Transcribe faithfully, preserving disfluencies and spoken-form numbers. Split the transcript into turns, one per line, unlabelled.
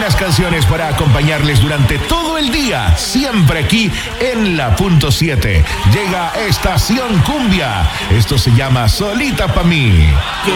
buenas canciones para acompañarles durante todo el día, siempre aquí en la punto siete. Llega Estación Cumbia. Esto se llama Solita Pa' mí.
Que